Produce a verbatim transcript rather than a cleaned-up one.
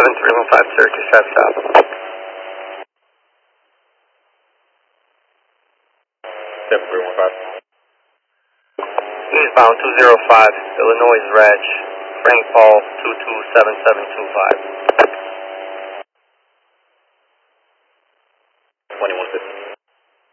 seven three one five, Syracuse traffic stop. seven three one five. Eastbound two zero five, Illinois Reg, Frank Paul two two seven seven two five.